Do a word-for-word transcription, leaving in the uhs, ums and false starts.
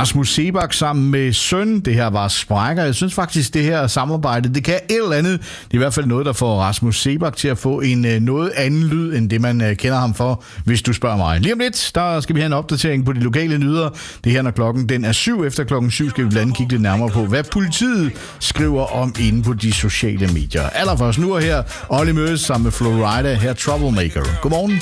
Rasmus Seebach sammen med Søn. Det her var Sprækker. Jeg synes faktisk, det her samarbejde, det kan et eller andet. Det er i hvert fald noget, der får Rasmus Seebach til at få en noget anden lyd, end det man kender ham for, hvis du spørger mig. Lige om lidt, der skal vi have en opdatering på de lokale nyheder. Det her, når klokken den er syv. Efter klokken syv skal vi blandt andet kigge lidt nærmere på, hvad politiet skriver om inde på de sociale medier. Allerførst nu og her, Olly Murs sammen med Flo Rida, her Troublemaker. Godmorgen.